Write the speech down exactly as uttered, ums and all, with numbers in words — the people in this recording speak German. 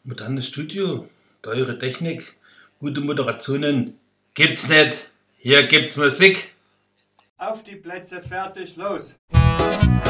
Modernes Studio, teure Technik, gute Moderationen gibt's nicht. Hier gibt's Musik. Auf die Plätze, fertig, los!